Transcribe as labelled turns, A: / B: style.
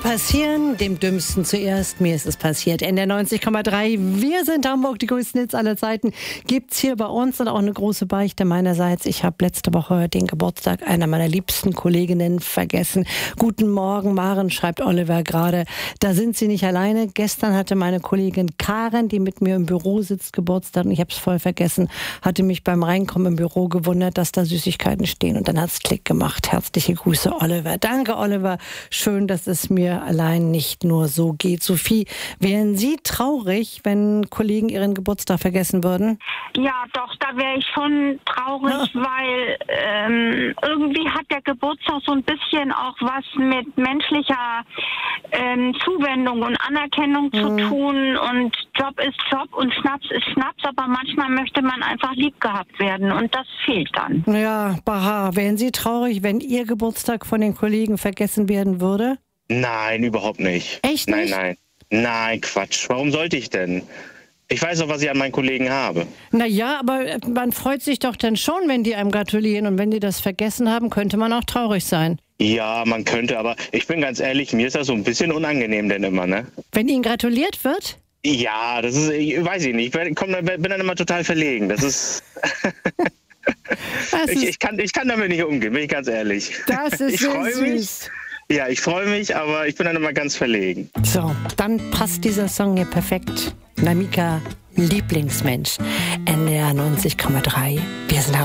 A: passieren, dem Dümmsten zuerst. Mir ist es passiert. NDR 90,3. Wir sind Hamburg, die größten Hits aller Zeiten. Gibt's hier bei uns und auch eine große Beichte meinerseits. Ich habe letzte Woche den Geburtstag einer meiner liebsten Kolleginnen vergessen. Guten Morgen, Maren, schreibt Oliver gerade. Da sind Sie nicht alleine. Gestern hatte meine Kollegin Karen, die mit mir im Büro sitzt, Geburtstag. Und ich habe es voll vergessen. Hatte mich beim Reinkommen im Büro gewundert, dass da Süßigkeiten stehen. Und dann hat's Klick gemacht. Herzliche Grüße, Oliver. Danke, Oliver. Schön, dass es mir allein nicht nur so geht. Sophie, wären Sie traurig, wenn Kollegen ihren Geburtstag vergessen würden?
B: Ja, doch, da wäre ich schon traurig, weil irgendwie hat der Geburtstag so ein bisschen auch was mit menschlicher Zuwendung und Anerkennung zu tun. Und Job ist Job und Schnaps ist Schnaps, aber manchmal möchte man einfach lieb gehabt werden und das fehlt dann.
A: Ja, Baha, wären Sie traurig, wenn Ihr Geburtstag von den Kollegen vergessen werden würde?
C: Nein, überhaupt nicht.
A: Echt nicht?
C: Nein, Quatsch. Warum sollte ich denn? Ich weiß doch, was ich an meinen Kollegen habe.
A: Naja, aber man freut sich doch dann schon, wenn die einem gratulieren. Und wenn die das vergessen haben, könnte man auch traurig sein.
C: Ja, man könnte, aber ich bin ganz ehrlich, mir ist das so ein bisschen unangenehm denn immer, ne?
A: Wenn Ihnen gratuliert wird?
C: Ja, das ist, weiß ich nicht. Ich bin dann immer total verlegen. Das ist... ich kann damit nicht umgehen, bin ich ganz ehrlich.
A: Das ist
C: ich freue mich.
A: Süß.
C: Ja, ich freue mich, aber ich bin dann immer ganz verlegen.
A: So, dann passt dieser Song hier perfekt. Namika, Lieblingsmensch. NDR 90,3. Wir sind